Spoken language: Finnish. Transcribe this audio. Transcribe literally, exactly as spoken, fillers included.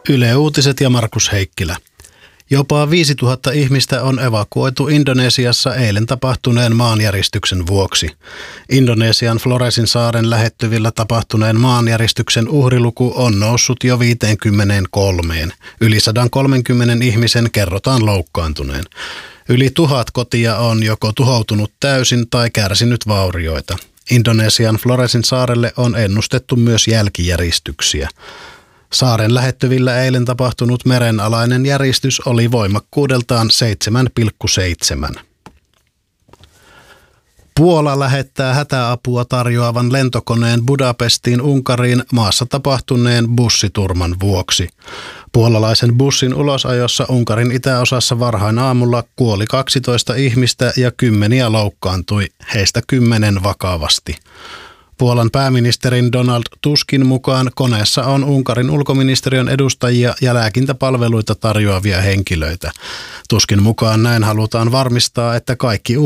Yle Uutiset ja Markus Heikkilä. Jopa viisituhatta ihmistä on evakuoitu Indonesiassa eilen tapahtuneen maanjäristyksen vuoksi. Indonesian Floresin saaren lähettyvillä tapahtuneen maanjäristyksen uhriluku on noussut jo viiteenkymmeneenkolmeen. Yli sata kolmekymmentä ihmisen kerrotaan loukkaantuneen. Yli tuhat kotia on joko tuhoutunut täysin tai kärsinyt vaurioita. Indonesian Floresin saarelle on ennustettu myös jälkijäristyksiä. Saaren lähettyvillä eilen tapahtunut merenalainen järistys oli voimakkuudeltaan seitsemän pilkku seitsemän. Puola lähettää hätäapua tarjoavan lentokoneen Budapestiin Unkariin maassa tapahtuneen bussiturman vuoksi. Puolalaisen bussin ulosajossa Unkarin itäosassa varhain aamulla kuoli kaksitoista ihmistä ja kymmeniä loukkaantui, heistä kymmenen vakavasti. Puolan pääministerin Donald Tuskin mukaan koneessa on Unkarin ulkoministeriön edustajia ja lääkintäpalveluita tarjoavia henkilöitä. Tuskin mukaan näin halutaan varmistaa, että kaikki